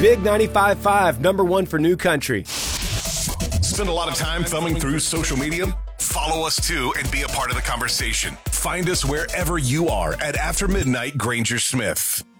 Big 95.5, number one for new country. Spend a lot of time thumbing through social media? Follow us too and be a part of the conversation. Find us wherever you are at After Midnight Granger Smith.